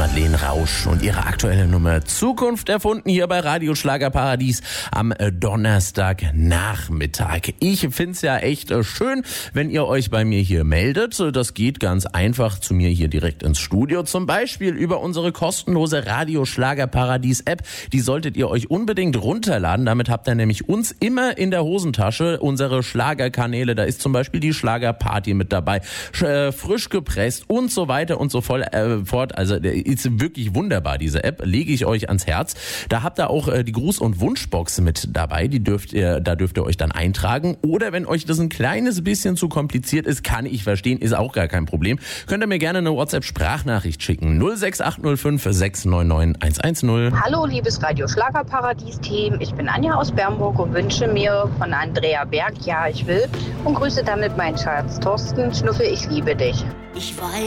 Madeleine Rausch und ihre aktuelle Nummer Zukunft erfunden hier bei Radio Schlagerparadies am Donnerstagnachmittag. Ich find's ja echt schön, wenn ihr euch bei mir hier meldet. Das geht ganz einfach zu mir hier direkt ins Studio. Zum Beispiel über unsere kostenlose Radio Schlagerparadies App. Die solltet ihr euch unbedingt runterladen. Damit habt ihr nämlich uns immer in der Hosentasche. Unsere Schlagerkanäle, da ist zum Beispiel die Schlagerparty mit dabei. Frisch gepresst und so weiter und so fort. Also ist wirklich wunderbar, diese App, lege ich euch ans Herz. Da habt ihr auch die Gruß- und Wunschbox mit dabei, da dürft ihr euch dann eintragen. Oder wenn euch das ein kleines bisschen zu kompliziert ist, kann ich verstehen, ist auch gar kein Problem. Könnt ihr mir gerne eine WhatsApp-Sprachnachricht schicken. 06805 699 110. Hallo, liebes Radio Schlagerparadies-Team. Ich bin Anja aus Bernburg und wünsche mir von Andrea Berg, ja, ich will, und grüße damit meinen Schatz Thorsten. Schnuffe, ich liebe dich. Ich weiß.